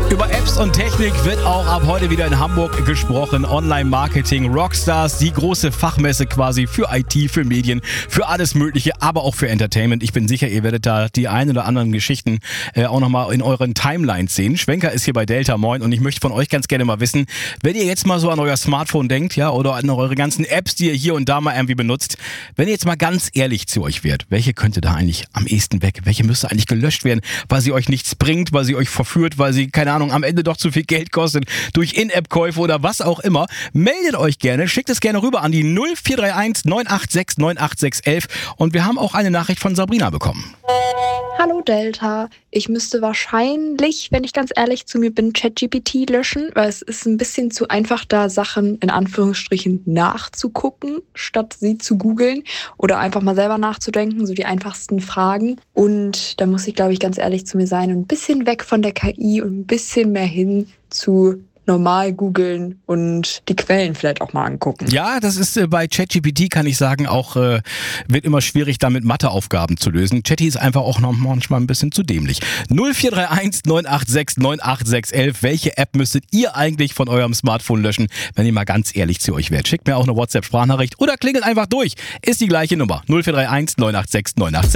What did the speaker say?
Über Apps und Technik wird auch ab heute wieder in Hamburg gesprochen. Online-Marketing, Rockstars, die große Fachmesse quasi für IT, für Medien, für alles Mögliche, aber auch für Entertainment. Ich bin sicher, ihr werdet da die ein oder anderen Geschichten auch nochmal in euren Timelines sehen. Schwenker ist hier bei Delta, moin, und ich möchte von euch ganz gerne mal wissen, wenn ihr jetzt mal so an euer Smartphone denkt, ja, oder an eure ganzen Apps, die ihr hier und da mal irgendwie benutzt, wenn ihr jetzt mal ganz ehrlich zu euch wärt, welche könnte da eigentlich am ehesten weg? Welche müsste eigentlich gelöscht werden, weil sie euch nichts bringt, weil sie euch verführt, weil sie, keine Ahnung, am Ende doch zu viel Geld kostet, durch In-App-Käufe oder was auch immer. Meldet euch gerne, schickt es gerne rüber an die 0431 986 98611 und wir haben auch eine Nachricht von Sabrina bekommen. Hallo Delta, ich müsste wahrscheinlich, wenn ich ganz ehrlich zu mir bin, ChatGPT löschen, weil es ist ein bisschen zu einfach, da Sachen in Anführungsstrichen nachzugucken, statt sie zu googeln oder einfach mal selber nachzudenken, so die einfachsten Fragen. Und da muss ich, glaube ich, ganz ehrlich zu mir sein und ein bisschen weg von der KI und ein bisschen mehr hin zu normal googeln und die Quellen vielleicht auch mal angucken. Ja, das ist bei ChatGPT, kann ich sagen, auch wird immer schwierig, damit Matheaufgaben zu lösen. Chatty ist einfach auch noch manchmal ein bisschen zu dämlich. 0431 986 98611. Welche App müsstet ihr eigentlich von eurem Smartphone löschen, wenn ihr mal ganz ehrlich zu euch wärt? Schickt mir auch eine WhatsApp-Sprachnachricht oder klingelt einfach durch. Ist die gleiche Nummer. 0431 986 98611.